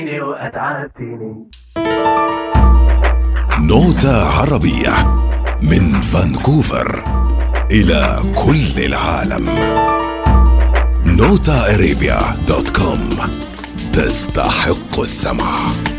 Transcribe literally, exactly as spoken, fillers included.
وأتعبتني. نوتة عربية من فانكوفر إلى كل العالم. نوتا ارابيا دوت كوم تستحق السمع.